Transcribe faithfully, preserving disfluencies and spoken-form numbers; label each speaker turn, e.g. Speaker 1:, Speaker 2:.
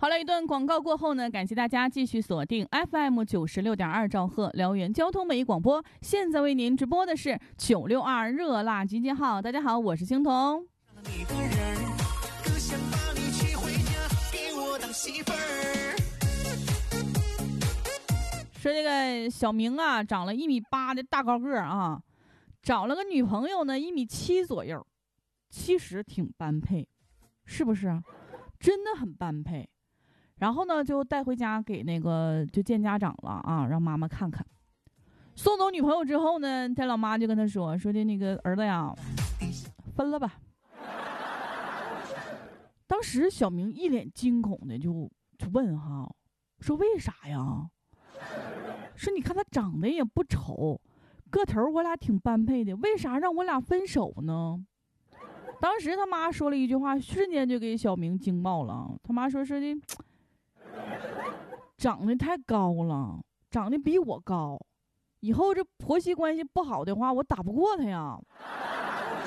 Speaker 1: 好了，一段广告过后呢，感谢大家继续锁定 F M 九十六点二兆赫辽源交通美广播。现在为您直播的是九六二热辣集结号。大家好，我是青铜。说这个小明啊，长了一米八的大高个儿啊，找了个女朋友呢，一米七左右，其实挺般配，是不是啊？真的很般配。然后呢，就带回家给那个就见家长了啊，让妈妈看看。送走女朋友之后呢，他老妈就跟他说说的那个儿子呀，分了吧。当时小明一脸惊恐的就就问哈，说为啥呀？说你看他长得也不丑，个头我俩挺般配的，为啥让我俩分手呢？当时他妈说了一句话，瞬间就给小明惊爆了。他妈说说的，长得太高了，长得比我高，以后这婆媳关系不好的话，我打不过他呀。